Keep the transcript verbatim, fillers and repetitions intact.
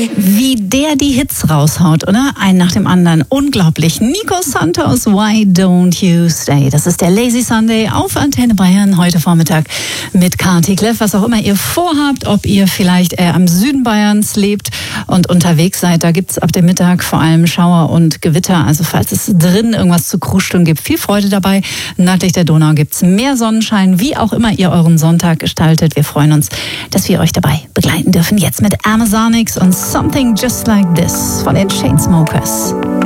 Wie der die Hits raushaut, oder? Einen nach dem anderen. Unglaublich. Nico Santos, Why Don't You Stay? Das ist der Lazy Sunday auf Antenne Bayern heute Vormittag mit Kati Kleff. Was auch immer ihr vorhabt, ob ihr vielleicht eher am Süden Bayerns lebt und unterwegs seid, da gibt's ab dem Mittag vor allem Schauer und Gewitter. Also falls es drin irgendwas zu kruscheln gibt, viel Freude dabei. Nördlich der Donau gibt's mehr Sonnenschein, wie auch immer ihr euren Sonntag gestaltet. Wir freuen uns, dass wir euch dabei begleiten dürfen. Jetzt mit Amazonix und Something Just Like This von den Chainsmokers.